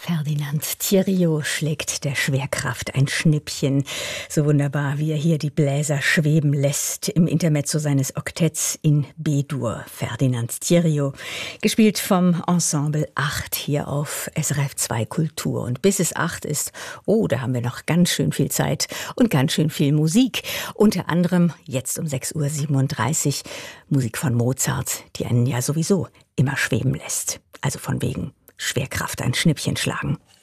Ferdinand Thiriot schlägt der Schwerkraft ein Schnippchen. So wunderbar, wie er hier die Bläser schweben lässt im Intermezzo seines Oktetts in B-Dur. Ferdinand Thiriot, gespielt vom Ensemble 8 hier auf SRF 2 Kultur. Und bis es 8 ist, da haben wir noch ganz schön viel Zeit und ganz schön viel Musik. Unter anderem jetzt um 6:37 Uhr Musik von Mozart, die einen ja sowieso immer schweben lässt. Also von wegen Schwerkraft ein Schnippchen schlagen.